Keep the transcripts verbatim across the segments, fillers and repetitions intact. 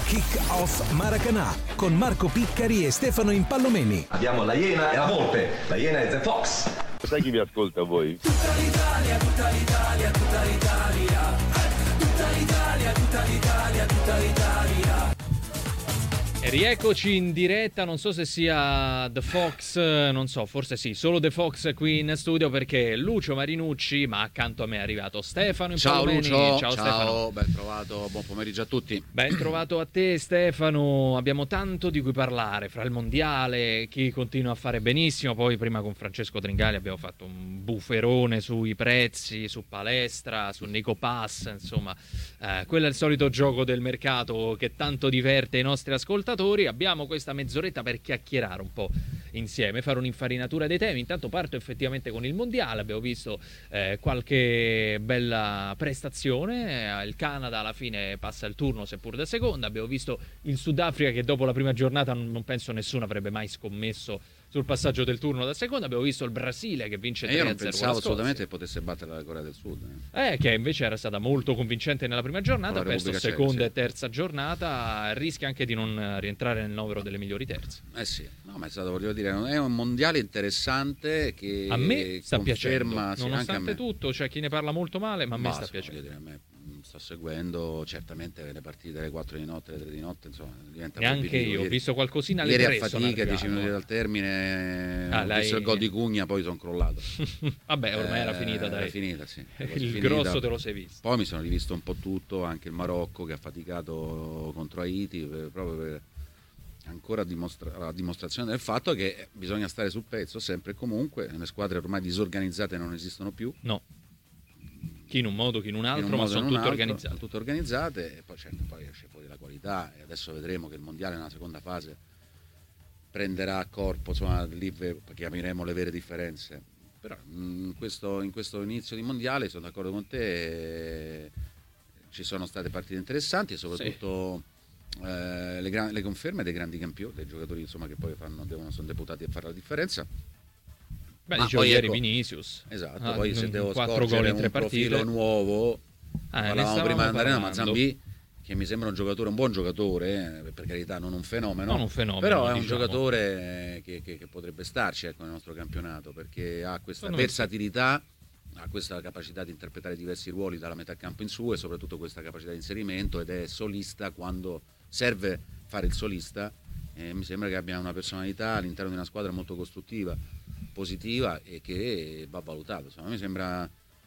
Kick Off Maracanã con Marco Piccari e Stefano Impallomeni. Abbiamo la Iena e la Volpe. La Iena è The Fox. Sai chi vi ascolta voi? Tutta l'Italia, tutta l'Italia, tutta l'Italia. Tutta l'Italia, tutta l'Italia, tutta l'Italia. E rieccoci in diretta, non so se sia The Fox, non so, forse sì, solo The Fox qui in studio perché Lucio Marinucci, ma accanto a me è arrivato Stefano Impallomeni. Ciao Lucio, ciao, ciao Stefano. Ben trovato, buon pomeriggio a tutti. Ben trovato a te Stefano, abbiamo tanto di cui parlare, fra il mondiale, chi continua a fare benissimo, poi prima con Francesco Tringali abbiamo fatto un bufferone sui prezzi, su palestra, su Nico Pass, insomma, eh, quello è il solito gioco del mercato che tanto diverte i nostri ascoltatori. Abbiamo questa mezz'oretta per chiacchierare un po' insieme, fare un'infarinatura dei temi. Intanto parto effettivamente con il mondiale, abbiamo visto eh, qualche bella prestazione, eh, il Canada alla fine passa il turno seppur da seconda, abbiamo visto il Sudafrica che dopo la prima giornata non, non penso nessuno avrebbe mai scommesso sul passaggio del turno da seconda, abbiamo visto il Brasile che vince tre a zero. Io non pensavo assolutamente che potesse battere la Corea del Sud. Eh, che invece era stata molto convincente nella prima giornata, ha perso seconda e terza giornata, rischia anche di non rientrare nel novero delle migliori terze. Eh sì, no, ma è stato, voglio dire, è un mondiale interessante che a me sta conferma, piacendo, sì, nonostante anche a me. tutto, c'è chi ne parla molto male, ma a me ma sta sì, piacendo. Dire, a me sto seguendo certamente le partite alle quattro di notte, alle tre di notte, insomma, diventa neanche io, ho visto qualcosina alle ieri tre. Ieri a fatica, dieci minuti dal termine, ah, ho lei... visto il gol di Cugna, poi sono crollato. Vabbè, ormai eh, era finita, dai. Era finita, sì. Il finita. grosso te lo sei visto. Poi mi sono rivisto un po' tutto, anche il Marocco che ha faticato contro Haiti, per, proprio per ancora dimostra- la dimostrazione del fatto che bisogna stare sul pezzo sempre e comunque. Le squadre ormai disorganizzate non esistono più. No. Chi in un modo, chi in un altro, in un ma sono tutte altro, organizzate. Sono tutte organizzate e poi certo poi esce fuori la qualità e adesso vedremo che il mondiale nella seconda fase prenderà corpo, insomma, lì capiremo le vere differenze. Però in questo, in questo inizio di mondiale sono d'accordo con te, eh, ci sono state partite interessanti e soprattutto sì. eh, le, gran- le conferme dei grandi campioni, dei giocatori insomma che poi fanno, devono, sono deputati a fare la differenza. Beh, ma dicevo poi ieri ecco, Vinicius. Esatto, ah, poi se devo quattro scorgere gol in tre un profilo partite nuovo, ah, parlavamo prima di andare a parlando. Mazzambì, che mi sembra un giocatore, un buon giocatore, eh, per carità non un fenomeno, non un fenomeno però è un diciamo. giocatore che, che, che potrebbe starci ecco, nel nostro campionato, perché ha questa Sono versatilità, ha questa capacità di interpretare diversi ruoli dalla metà campo in su e soprattutto questa capacità di inserimento, ed è solista quando serve fare il solista. Eh, mi sembra che abbia una personalità all'interno di una squadra molto costruttiva, positiva e che va valutato. Insomma, mi sembra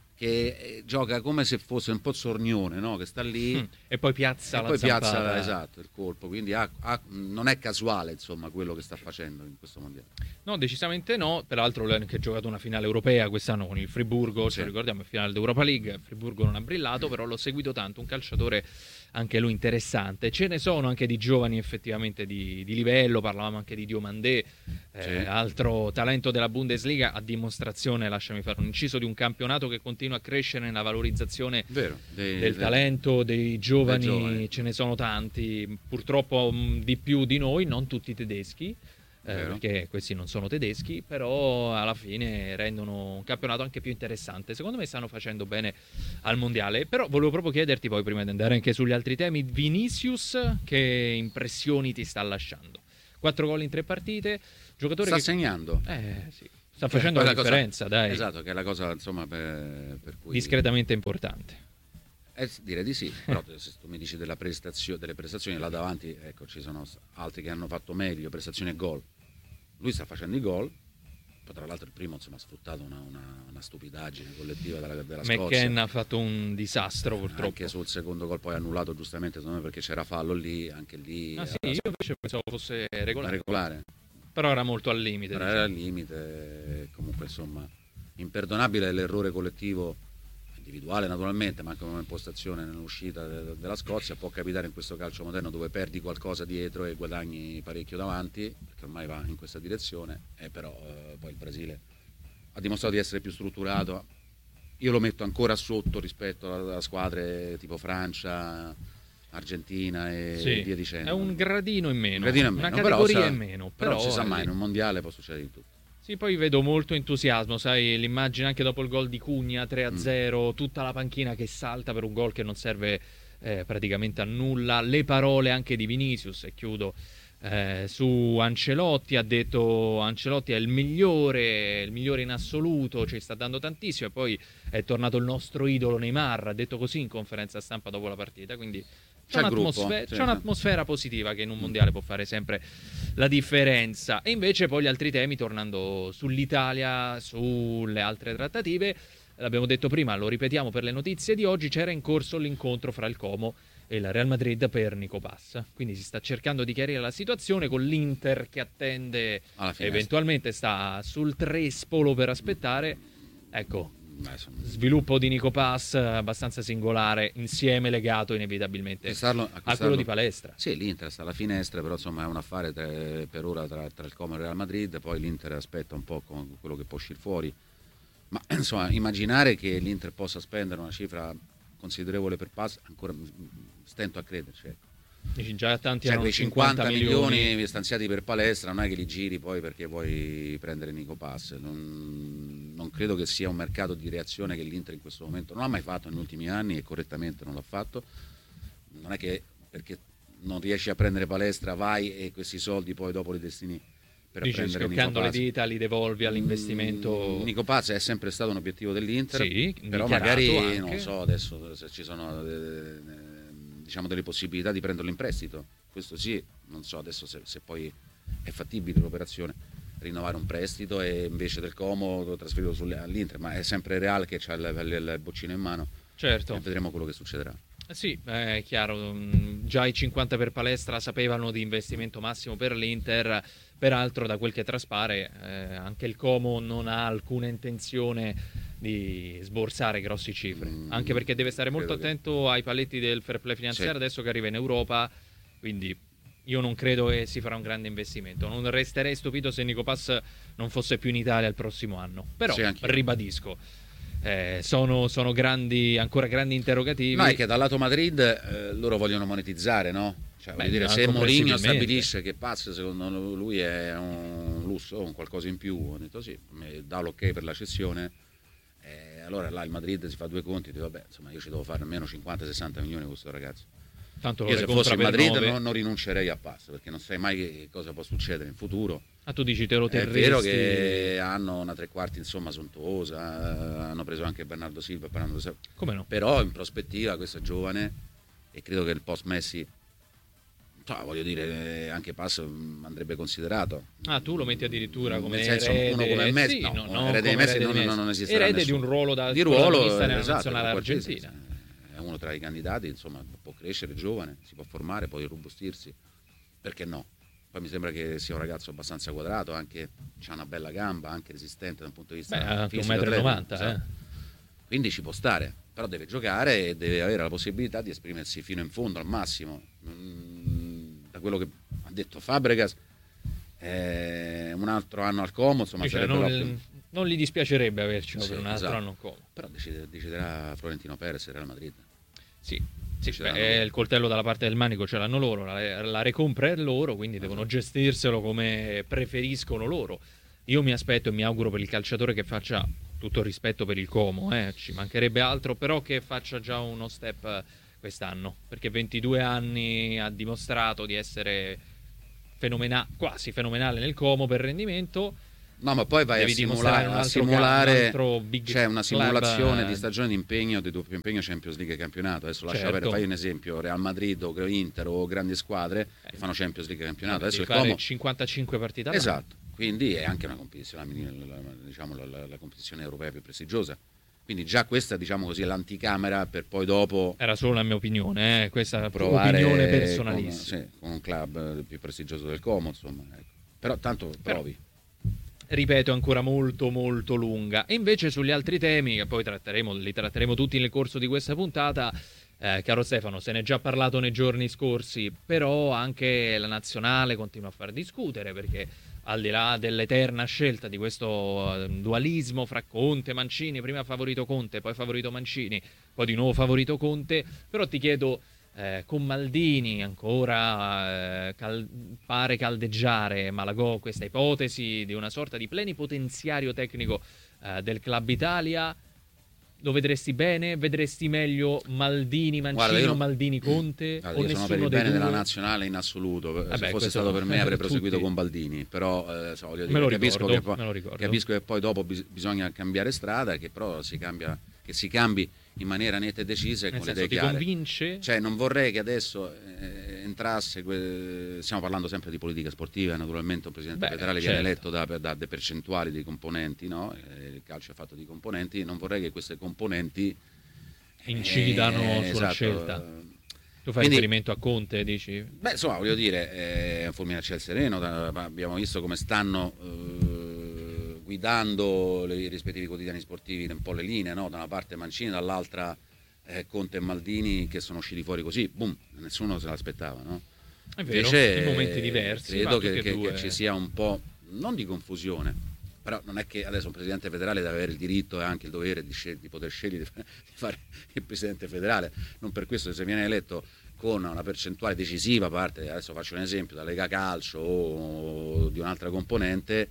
che gioca come se fosse un po' Sornione, no? Che sta lì mm. e poi piazza e la poi zampata. piazza esatto il colpo, quindi ha, ha, non è casuale insomma quello che sta facendo in questo mondiale. No, decisamente no. Peraltro lui ha anche giocato una finale europea quest'anno con il Friburgo, sì. Ci ricordiamo il finale d'Europa League. Friburgo non ha brillato, però l'ho seguito tanto, un calciatore anche lui interessante. Ce ne sono anche di giovani effettivamente di, di livello, parlavamo anche di Diomandé, eh, sì. altro talento della Bundesliga, a dimostrazione, lasciami fare un inciso, di un campionato che continua a crescere nella valorizzazione Vero, dei, del dei, talento dei giovani, dei giovani, ce ne sono tanti, purtroppo mh, di più di noi, non tutti tedeschi. Eh, perché questi non sono tedeschi, però alla fine rendono un campionato anche più interessante. Secondo me stanno facendo bene al mondiale. Però volevo proprio chiederti poi, prima di andare anche sugli altri temi, Vinicius, che impressioni ti sta lasciando? Quattro gol in tre partite, giocatore sta che... segnando, eh, sì. sta facendo la, la differenza, cosa, dai. Esatto, che è la cosa insomma per, per cui discretamente importante. Eh, direi di sì, però se tu mi dici della prestazio- delle prestazioni là davanti, ecco, ci sono altri che hanno fatto meglio, prestazioni e gol. Lui sta facendo i gol, poi tra l'altro il primo insomma ha sfruttato una, una, una stupidaggine collettiva della, della Scozia. McKenna ha fatto un disastro purtroppo. Anche sul secondo gol poi annullato giustamente secondo me perché c'era fallo lì, anche lì. Ah sì, io invece pensavo fosse regolare. regolare. Però era molto al limite. Però diciamo. era al limite, comunque insomma imperdonabile l'errore collettivo, individuale naturalmente, ma anche come impostazione nell'uscita de- della Scozia. Può capitare in questo calcio moderno dove perdi qualcosa dietro e guadagni parecchio davanti, perché ormai va in questa direzione, e però eh, poi il Brasile ha dimostrato di essere più strutturato. Io lo metto ancora sotto rispetto a squadre tipo Francia, Argentina e sì, via dicendo. È un gradino in meno, un gradino in meno, una categoria però, in meno. Però, però si sa mai, lì. in un mondiale può succedere di tutto. Sì, poi vedo molto entusiasmo, sai, l'immagine anche dopo il gol di Cugna tre a zero, mm. tutta la panchina che salta per un gol che non serve eh, praticamente a nulla. Le parole anche di Vinicius, e chiudo eh, su Ancelotti, ha detto Ancelotti è il migliore, il migliore in assoluto, ci sta dando tantissimo, e poi è tornato il nostro idolo Neymar, ha detto così in conferenza stampa dopo la partita, quindi c'è, C'è, un'atmosfera, gruppo, c'è sì. un'atmosfera positiva che in un mondiale può fare sempre la differenza. E invece poi gli altri temi, tornando sull'Italia, sulle altre trattative, l'abbiamo detto prima, lo ripetiamo per le notizie di oggi, c'era in corso l'incontro fra il Como e il Real Madrid per Nico Pass, quindi si sta cercando di chiarire la situazione con l'Inter che attende, eventualmente sta sul trespolo per aspettare. Ecco, Beh, sono... sviluppo di Nico Pass abbastanza singolare, insieme legato inevitabilmente Acquistarlo- a quello di Palestra. Sì, l'Inter sta alla finestra, però insomma è un affare tra- per ora tra, tra il Como e il Real Madrid, poi l'Inter aspetta un po' con quello che può uscire fuori, ma insomma immaginare che l'Inter possa spendere una cifra considerevole per Pass, ancora stento a crederci, ecco. Dici, già tanti Cioè hanno quei cinquanta, cinquanta milioni, milioni stanziati per Palestra non è che li giri poi perché vuoi prendere Nico Pass. Non, non credo che sia un mercato di reazione che l'Inter in questo momento non ha mai fatto negli ultimi anni, e correttamente non l'ha fatto. Non è che perché non riesci a prendere Palestra vai e questi soldi poi dopo li destini per dici, prendere Nico schioccando le Pass. dita li devolvi all'investimento. Mm, Nico Pass è sempre stato un obiettivo dell'Inter, Sì, però dichiarato magari anche. non so adesso se ci sono eh, diciamo delle possibilità di prenderlo in prestito, questo sì, non so adesso se, se poi è fattibile l'operazione, rinnovare un prestito e invece del Como trasferirlo sulle, all'Inter, ma è sempre Real che ha il, il, il boccino in mano, Certo. e vedremo quello che succederà. Sì, è chiaro, mh, già i cinquanta per Palestra sapevano di investimento massimo per l'Inter, peraltro da quel che traspare eh, anche il Como non ha alcuna intenzione di sborsare grossi cifre, Mm, anche perché deve stare molto credo che- attento ai paletti del fair play finanziario Sì. adesso che arriva in Europa, quindi io non credo che si farà un grande investimento, non resterei stupito se Nico Pass non fosse più in Italia il prossimo anno, però Sì, anch'io. ribadisco, eh, sono, sono grandi, ancora grandi interrogativi. No, è che dal lato Madrid eh, loro vogliono monetizzare, no? Cioè, Beh, voglio dire, no, se Mourinho comprensibilmente. stabilisce che Pass secondo lui è un lusso, un qualcosa in più, ho detto sì, mi dà l'ok per la cessione, eh, allora là il Madrid si fa due conti e dice vabbè, insomma io ci devo fare almeno cinquanta sessanta milioni con questo ragazzo. Tanto lo Io se recompra fossi in per Madrid nove. non, non rinuncerei a Pass, perché non sai mai che cosa può succedere in futuro. Ah, tu dici te lo È terresti? vero che hanno una tre quarti insomma sontuosa, eh, hanno preso anche Bernardo Silva, Bernardo Silva, Come no? però in prospettiva questo è giovane e credo che il post Messi, cioè, voglio dire, anche Pass mh, andrebbe considerato. Ah, tu lo metti addirittura come Nel senso, erede. uno come Messi, Sì, no, no, un no, erede di come Messi erede non, di Messi. non esisterà Erede di nessuno. un ruolo da di ruolo, protagonista nella esatto, nazionale qualsiasi, argentina. è uno tra i candidati, insomma, può crescere, giovane, si può formare, può irrobustirsi, perché no? Poi mi sembra che sia un ragazzo abbastanza quadrato, anche c'ha una bella gamba, anche resistente da un punto di vista Beh, anche fisico, un metro e atletico, novanta, esatto. eh. Quindi ci può stare, però deve giocare e deve avere la possibilità di esprimersi fino in fondo, al massimo. Mm, da quello che ha detto Fabregas, eh, un altro anno al Como, insomma, Dice, sarebbe non, l'ottimo. non gli dispiacerebbe avercelo Sì, per un altro esatto. anno come. Però decide- deciderà Florentino Perez e Real Madrid. Sì, sì, Ce beh, l'hanno è loro. il coltello dalla parte del manico ce l'hanno loro, la, la recompra è loro, quindi devono gestirselo come preferiscono loro. Io mi aspetto e mi auguro per il calciatore che faccia, tutto il rispetto per il Como, eh, ci mancherebbe altro, però che faccia già uno step eh, quest'anno, perché ventidue anni ha dimostrato di essere fenomena- quasi fenomenale nel Como per rendimento. No, ma poi vai Devi a dimostrare simulare, un a altro ca- simulare un altro big c'è una club, simulazione eh. di stagione di impegno, di doppio impegno Champions League e campionato. Adesso lascia Certo. avere, fai un esempio, Real Madrid o Inter o grandi squadre che fanno Champions League e campionato. Adesso Devi il fare Como cinquantacinque partite all'anno. esatto, quindi è anche una competizione, la, la- diciamo, la, la- la competizione europea più prestigiosa. Quindi già questa, diciamo così, è l'anticamera per poi dopo Era solo la mia opinione, eh, questa provare opinione con, personalissima. sì, con un club eh, più prestigioso del Como, insomma. Ecco. Però tanto Però- provi. Ripeto, è ancora molto molto lunga. E invece sugli altri temi, che poi tratteremo, li tratteremo tutti nel corso di questa puntata, eh, caro Stefano, se ne è già parlato nei giorni scorsi, però anche la nazionale continua a far discutere, perché al di là dell'eterna scelta di questo eh, dualismo fra Conte e Mancini, prima favorito Conte, poi favorito Mancini, poi di nuovo favorito Conte, però ti chiedo, eh, con Maldini ancora eh, cal- pare caldeggiare Malagò questa ipotesi di una sorta di plenipotenziario tecnico eh, del Club Italia, lo vedresti bene? Vedresti meglio Maldini, Mancini o Maldini, Conte? Guarda, o io sono per il dei bene due? della nazionale in assoluto. Vabbè, se fosse stato per me avrei proseguito tutti. con Baldini, però eh, so, voglio dire, Me lo capisco, ricordo, che poi, me lo ricordo. capisco che poi dopo bis- bisogna cambiare strada, che però si cambia, che si cambi in maniera netta e decisa e Nel con le senso, idee ti chiare. convince? Cioè, non vorrei che adesso eh, entrasse, que- stiamo parlando sempre di politica sportiva, naturalmente un presidente Beh, federale certo. viene eletto da, da delle percentuali dei componenti, no? Eh, il calcio è fatto di componenti, non vorrei che queste componenti Incidano eh, sulla esatto. scelta. Tu fai Quindi- riferimento a Conte, dici? Beh, insomma, voglio dire, è un fulmine a ciel sereno, da- abbiamo visto come stanno eh, guidando le- i rispettivi quotidiani sportivi un po' le linee, no? Da una parte Mancini, dall'altra eh, Conte e Maldini, che sono usciti fuori così, boom, nessuno se l'aspettava, no? È vero, Invece, in momenti diversi. credo ma che, tutti e che- due. che ci sia un po', non di confusione, però non è che adesso un presidente federale deve avere il diritto e anche il dovere di, scel- di poter scegliere di fare il presidente federale, non per questo se viene eletto con una percentuale decisiva, a parte, adesso faccio un esempio, da Lega Calcio o di un'altra componente,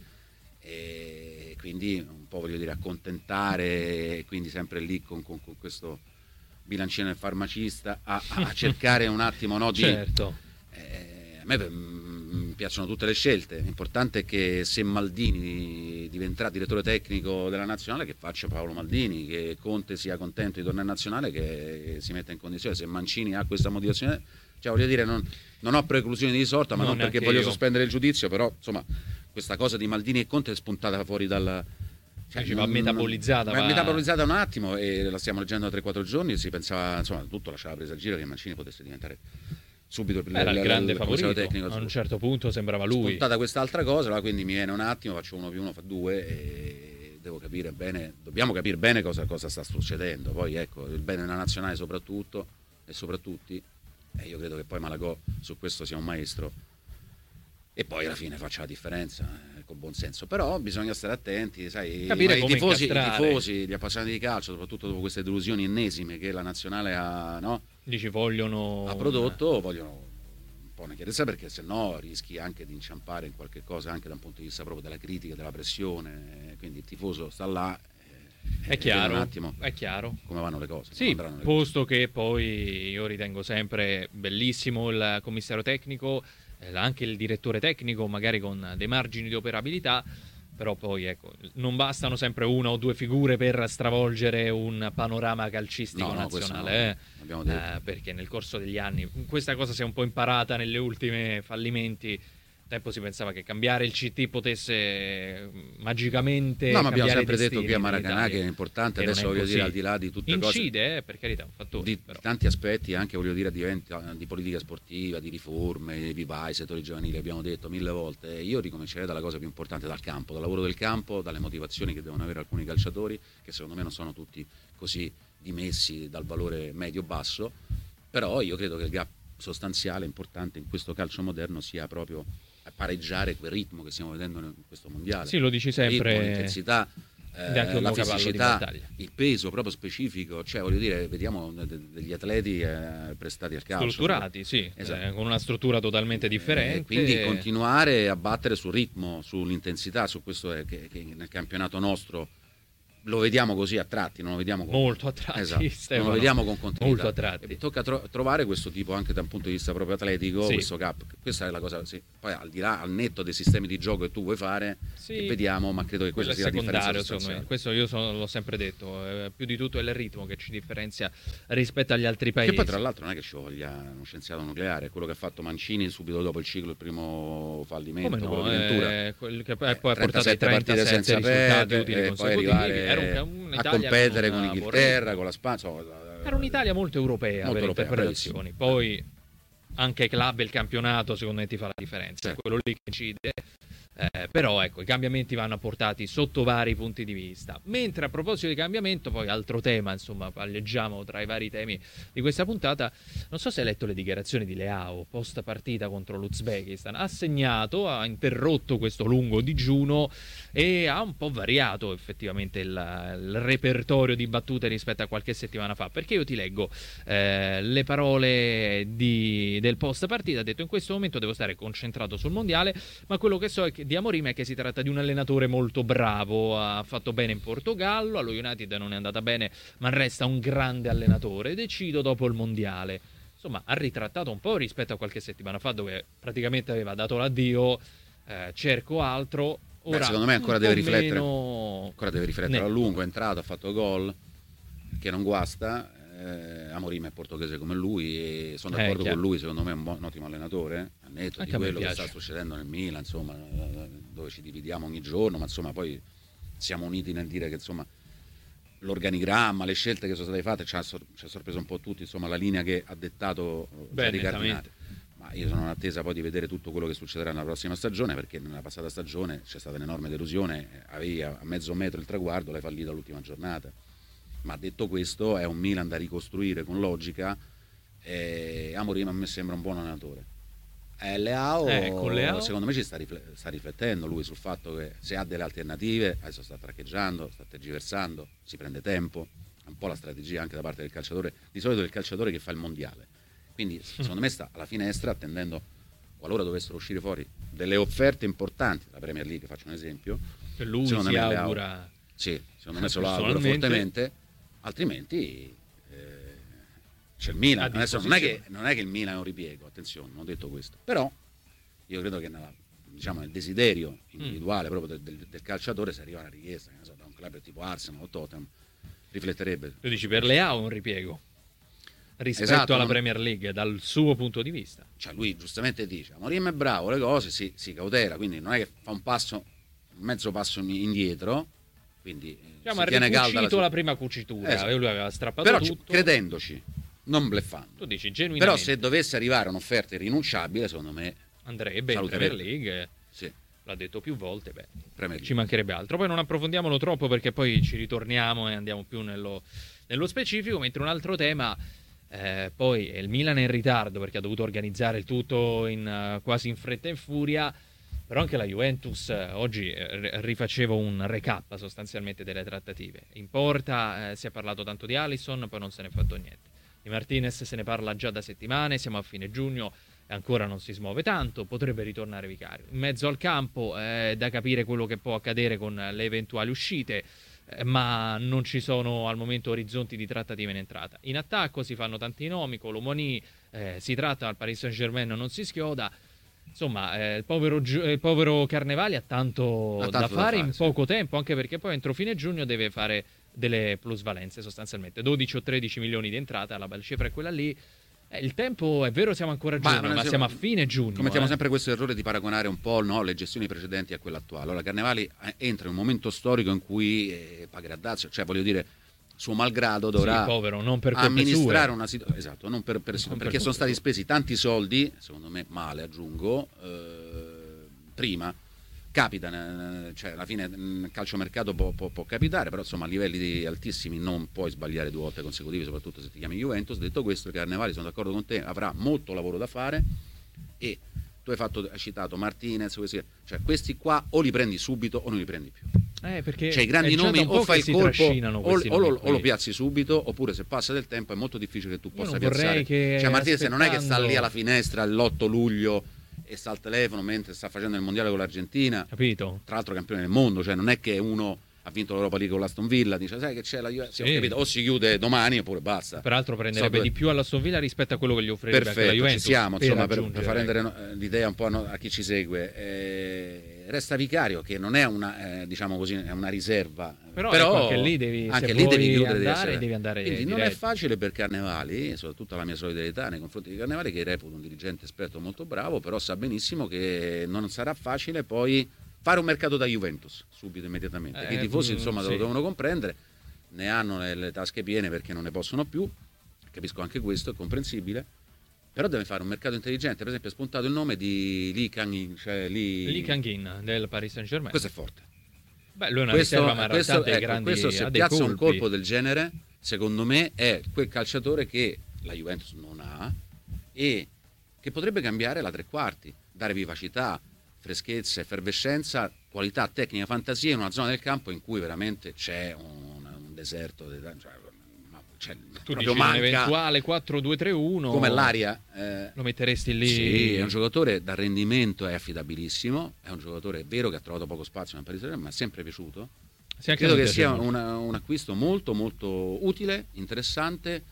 e quindi un po' voglio dire accontentare, e quindi sempre lì con, con- con questo bilancino del farmacista a, a cercare un attimo, no, di... Certo. Eh, a me mm, piacciono tutte le scelte, l'importante è che se Maldini diventerà direttore tecnico della nazionale, che faccia Paolo Maldini, che Conte sia contento di tornare in nazionale, che si metta in condizione, se Mancini ha questa motivazione, cioè voglio dire, non, non ho preclusioni di sorta, ma No, non perché neanche voglio io. sospendere il giudizio, però insomma questa cosa di Maldini e Conte è spuntata fuori dal... Dici, va metabolizzata, va va- metabolizzata un attimo, e la stiamo leggendo da tre quattro giorni, si pensava, insomma, tutto lasciava presa al giro che Mancini potesse diventare subito il, Era il grande commissario favorito. tecnico. A un certo punto sembrava lui. Spuntata quest'altra cosa, allora quindi mi viene un attimo, faccio uno più uno fa due e devo capire bene, dobbiamo capire bene cosa, cosa sta succedendo. Poi ecco, il bene della nazionale soprattutto e soprattutto, e io credo che poi Malagò su questo sia un maestro, e poi alla fine faccia la differenza eh, con buon senso, però bisogna stare attenti, sai, Capire i, come tifosi, i incastrare. tifosi, gli appassionati di calcio, soprattutto dopo queste delusioni ennesime che la nazionale ha, no, Dici, vogliono... ha prodotto, vogliono un po' una chiarezza, perché se no rischi anche di inciampare in qualche cosa anche da un punto di vista proprio della critica, della pressione, quindi il tifoso sta là eh, È e chiaro, vede un attimo è chiaro. come vanno le cose, come Sì, andranno le posto che poi io ritengo sempre bellissimo il commissario tecnico, eh, anche il direttore tecnico, magari con dei margini di operabilità, però poi ecco, non bastano sempre una o due figure per stravolgere un panorama calcistico No, no, questo nazionale, no, eh. abbiamo detto. Eh, perché nel corso degli anni questa cosa si è un po' imparata nelle ultime fallimenti. Tempo si pensava che cambiare il C T potesse eh, magicamente No, ma abbiamo cambiare sempre i detto destini qui a Maracanã dell'Italia. che è importante, E non adesso è voglio così. dire, al di là di tutte cose, Incide, eh, per carità, un fattore, di però. tanti aspetti, anche voglio dire diventa, di politica sportiva, di riforme, di vai, settori giovanili, abbiamo detto mille volte. Io ricomincerei dalla cosa più importante, dal campo, dal lavoro del campo, dalle motivazioni che devono avere alcuni calciatori, che secondo me non sono tutti così dimessi dal valore medio-basso, però io credo che il gap sostanziale importante in questo calcio moderno sia proprio pareggiare quel ritmo che stiamo vedendo in questo mondiale. Sì, lo dici sempre. Il ritmo, l'intensità, ed è anche eh, un la nuovo cavallo di fisicità, battaglia. il peso proprio specifico, cioè voglio dire, vediamo de- de- degli atleti eh, prestati al calcio. Strutturati, sì, Esatto. eh, con una struttura totalmente differente. Eh, quindi continuare a battere sul ritmo, sull'intensità, su questo è che, che nel campionato nostro lo vediamo così a tratti, non lo vediamo con... Molto a tratti, Esatto, Stefano. non lo vediamo con continuità. Molto a tratti. E tocca tro- trovare questo tipo anche da un punto di vista proprio atletico, Sì. questo gap. Questa è la cosa, sì. Poi al di là, al netto dei sistemi di gioco che tu vuoi fare, Sì. che vediamo, ma credo che Quello questa è sia la differenza secondario, secondo me. sostanziale. Questo io sono- l'ho sempre detto. eh, più di tutto è il ritmo che ci differenzia rispetto agli altri paesi. Che poi tra l'altro non è che ci voglia uno scienziato nucleare, è quello che ha fatto Mancini subito dopo il ciclo, il primo fallimento, Come quello no? di Ventura. eh, quel che poi ha portato ai trentasette partite trentasette senza risultati perdere, utili e poi consecutivi. arrivare Era un- a un'Italia competere con con una l'Inghilterra, Borrelli. con la Spagna, insomma, Era un'Italia molto europea Molto per europea, interpretazioni. Poi anche i club e il campionato secondo me ti fa la differenza, è Certo. quello lì che incide. Eh, però ecco, i cambiamenti vanno portati sotto vari punti di vista. Mentre a proposito di cambiamento, poi altro tema, insomma, palleggiamo tra i vari temi di questa puntata. Non so se hai letto le dichiarazioni di Leao post partita contro l'Uzbekistan. Ha segnato, ha interrotto questo lungo digiuno e ha un po' variato effettivamente il, il repertorio di battute rispetto a qualche settimana fa. Perché io ti leggo eh, le parole di, del post partita. Ha detto: in questo momento devo stare concentrato sul mondiale, ma quello che so è che di Amorim è che si tratta di un allenatore molto bravo, ha fatto bene in Portogallo, allo United non è andata bene, ma resta un grande allenatore. Decido dopo il mondiale. Insomma, ha ritrattato un po' rispetto a qualche settimana fa, dove praticamente aveva dato l'addio, eh, cerco altro. Ora, Beh, secondo me ancora deve riflettere, meno... ancora deve riflettere Ne... a lungo, è entrato, ha fatto gol, che non guasta. Eh, Amorim è portoghese come lui e sono d'accordo eh, con lui, secondo me è un, buon, un ottimo allenatore, a netto Anche di quello che piace. sta succedendo nel Milan, insomma, dove ci dividiamo ogni giorno, ma insomma poi siamo uniti nel dire che insomma l'organigramma, le scelte che sono state fatte ci ha, sor- ci ha sorpreso un po' tutti, insomma la linea che ha dettato Gianni Cardinale. Ma io sono in attesa poi di vedere tutto quello che succederà nella prossima stagione, perché nella passata stagione c'è stata un'enorme delusione, avevi a mezzo metro il traguardo, l'hai fallito all'ultima giornata. Ma detto questo è un Milan da ricostruire con logica, e Amorim a me sembra un buon allenatore. Eh, Leao, eh, con Leao secondo me ci sta, rifle- sta riflettendo lui sul fatto che se ha delle alternative, adesso sta traccheggiando, sta tergiversando, si prende tempo, è un po' la strategia anche da parte del calciatore, di solito è il calciatore che fa il mondiale, quindi secondo me sta alla finestra attendendo, qualora dovessero uscire fuori delle offerte importanti, la Premier League faccio un esempio, per lui secondo si me augura Leao, sì, secondo me se lo augura personalmente, fortemente, altrimenti eh, c'è il Milan. Adesso non è, che, non è che il Milan è un ripiego, attenzione, non ho detto questo, però io credo che nella, diciamo, nel desiderio individuale mm. proprio del, del, del calciatore, se arriva una richiesta che ne so, da un club tipo Arsenal o Tottenham, rifletterebbe. Tu dici per Leao un ripiego rispetto esatto, alla non... Premier League dal suo punto di vista, cioè lui giustamente dice Amorim è bravo, le cose si, si cautela, quindi non è che fa un passo, un mezzo passo indietro, quindi diciamo, si ha tiene calda ricucito la, la prima cucitura, esatto. Lui aveva strappato però tutto, credendoci, non bleffando. Tu dici genuinamente. Però se dovesse arrivare un'offerta irrinunciabile, secondo me andrebbe in Premier League, sì. L'ha detto più volte, beh, ci mancherebbe altro. Poi non approfondiamolo troppo perché poi ci ritorniamo e andiamo più nello, nello specifico, mentre un altro tema, eh, poi il Milan è in ritardo perché ha dovuto organizzare il tutto in, uh, quasi in fretta e in furia, però anche la Juventus eh, oggi eh, rifacevo un recap sostanzialmente delle trattative. In porta eh, si è parlato tanto di Alisson, poi non se ne è fatto niente. Di Martinez se ne parla già da settimane, siamo a fine giugno e ancora non si smuove tanto, potrebbe ritornare Vicario. In mezzo al campo è eh, da capire quello che può accadere con le eventuali uscite, eh, ma non ci sono al momento orizzonti di trattative in entrata. In attacco si fanno tanti nomi, Colomoni, eh, si tratta al Paris Saint-Germain, non si schioda. Insomma, eh, il, povero, il povero Carnevali ha tanto, ha tanto da, fare da fare in sì. poco tempo, anche perché poi entro fine giugno deve fare delle plusvalenze sostanzialmente, dodici o tredici milioni di entrata, la cifra è quella lì. Eh, il tempo è vero, siamo ancora a giugno, ma, ma siamo a fine giugno. Commettiamo eh. sempre questo errore di paragonare un po', no, le gestioni precedenti a quella attuale. Allora Carnevali entra in un momento storico in cui eh, pagherà dazio, cioè voglio dire, suo malgrado dovrà sì, povero, non per amministrare sue. una situazione, esatto, non per, per, non perché per sono stati spesi tanti soldi, secondo me male aggiungo, eh, prima. Capita, cioè alla fine il calciomercato può, può, può capitare, però insomma a livelli altissimi non puoi sbagliare due volte consecutive, soprattutto se ti chiami Juventus. Detto questo, Carnevali, sono d'accordo con te, avrà molto lavoro da fare e tu hai, fatto, hai citato Martinez, questi, cioè questi qua o li prendi subito o non li prendi più. Eh, perché cioè i grandi nomi o fai il colpo o, o, lo, o lo piazzi subito, oppure se passa del tempo è molto difficile che tu possa piazzare. Che cioè Martinez aspettando... non è che sta lì alla finestra l'otto luglio e sta al telefono mentre sta facendo il mondiale con l'Argentina, capito? Tra l'altro campione del mondo, cioè non è che uno ha vinto l'Europa League con l'Aston Villa, dice sai che c'è la Juve, sì, sì. O si chiude domani oppure basta. Peraltro prenderebbe so, di più all'Aston Villa rispetto a quello che gli offrirebbe perfetto, anche la Juventus. Ci siamo, per insomma, per, per far rendere l'idea un po' a chi ci segue. Eh, resta Vicario che non è una, eh, diciamo così, è una riserva, però, però ecco, anche lì devi, anche lì devi chiudere, andare, essere, devi andare. Quindi diretto. non è facile per Carnevali, soprattutto la mia solidarietà nei confronti di Carnevali, che reputo un dirigente esperto molto bravo, però sa benissimo che non sarà facile poi fare un mercato da Juventus subito, immediatamente. Eh, I tifosi insomma sì. lo devono comprendere, ne hanno le, le tasche piene perché non ne possono più, capisco anche questo, è comprensibile, però deve fare un mercato intelligente. Per esempio è spuntato il nome di Lee Kang-in, cioè Lee... Lee Kang-in del Paris Saint-Germain. Questo è forte. Beh, lui è una questo, riserva, ma in questo, realtà ecco, grandi, questo se piazza colpi. Un colpo del genere, secondo me è quel calciatore che la Juventus non ha e che potrebbe cambiare la tre quarti, dare vivacità, freschezza, effervescenza, qualità tecnica, fantasia in una zona del campo in cui veramente c'è un, un deserto, cioè, cioè, Tu proprio dici manca, un eventuale quattro due tre uno come l'aria. Eh, lo metteresti lì? Sì, è un giocatore da rendimento, è affidabilissimo, è un giocatore vero che ha trovato poco spazio nel Paris Saint-Germain, mi è sempre piaciuto. Sì, anche Credo a me che piace sia molto. una- un acquisto molto molto utile, interessante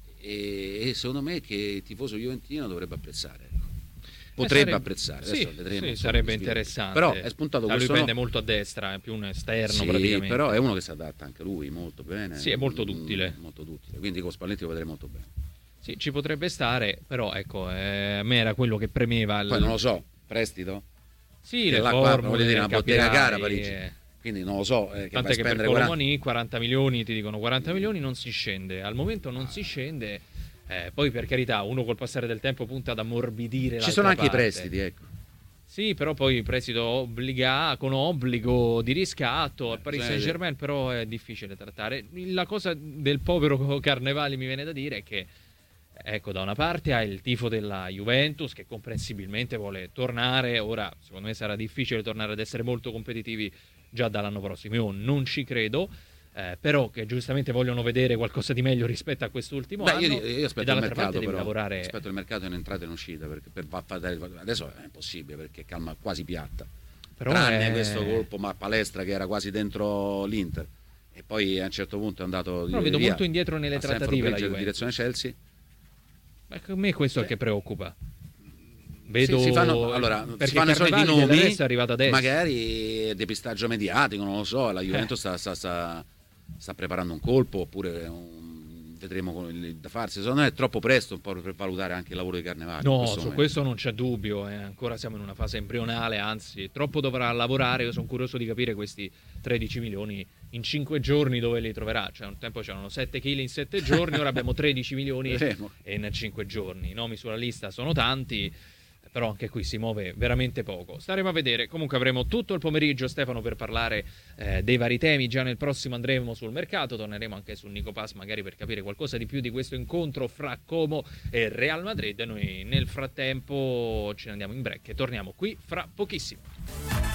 e, e secondo me che il tifoso juventino dovrebbe apprezzare. ecco. Potrebbe sarebbe- apprezzare, sì, adesso vedremo. sì, insomma, sarebbe che sviluppa. interessante. Però è spuntato Da lui questo pende no- molto a destra, è più un esterno Sì, praticamente. però è uno che si adatta anche lui molto bene. Sì, è molto Mm, duttile. Molto duttile. Quindi con Spalletti lo vedremo molto bene. Sì, ci potrebbe stare, però ecco, eh, a me era quello che premeva. il- Poi non lo so, prestito? Sì, Che le là qua, formule, voglio dire, una bottega capirai, cara Parigi. eh. Quindi non lo so, eh, che vai Tant'è a che per spendere quaranta. Colomani quaranta milioni, ti dicono quaranta milioni non si scende, al momento non si scende, eh, poi per carità uno col passare del tempo punta ad ammorbidire Ci l'altra sono anche parte. i prestiti, ecco. Sì, però poi prestito obbliga, con obbligo di riscatto al Paris sì, Saint Germain, però è difficile trattare. La cosa del povero Carnevali mi viene da dire è che, ecco, da una parte hai il tifo della Juventus che comprensibilmente vuole tornare, ora secondo me sarà difficile tornare ad essere molto competitivi già dall'anno prossimo, io non ci credo, eh, però che giustamente vogliono vedere qualcosa di meglio rispetto a quest'ultimo Beh, anno. io, io e aspetto il dall'altra mercato, parte devi però. lavorare. Aspetto il mercato in entrata e in uscita, perché per fa- fa- dare- adesso è impossibile perché calma quasi piatta. Però Tranne è- questo colpo ma palestra che era quasi dentro l'Inter. E poi a un certo punto è andato Però di vedo via molto indietro nelle a Stamford trattative la Bridge in Juventus. direzione Chelsea. Ecco, a me questo è il che preoccupa. Vedo Sì, si fanno, allora, perché si fanno i soliti Carnevali del nomi, resto è arrivato adesso. magari depistaggio mediatico, non lo so, la Juventus Eh. sta, sta- sta- sta preparando un colpo oppure un- vedremo con il- da farsi. Secondo me è troppo presto un po' per valutare anche il lavoro di Carnevali. in No, questo su momento. questo non c'è dubbio, eh. Ancora siamo in una fase embrionale, anzi, troppo dovrà lavorare. Io sono curioso di capire questi tredici milioni in cinque giorni dove li troverà. Cioè, un tempo c'erano sette chili in sette giorni, ora abbiamo tredici milioni Vedremo. in cinque giorni. I nomi sulla lista sono tanti, però anche qui si muove veramente poco. Staremo a vedere. Comunque avremo tutto il pomeriggio, Stefano, per parlare eh, dei vari temi. Già nel prossimo andremo sul mercato, torneremo anche su Nico Pass magari per capire qualcosa di più di questo incontro fra Como e Real Madrid. Noi nel frattempo ce ne andiamo in break e torniamo qui fra pochissimo.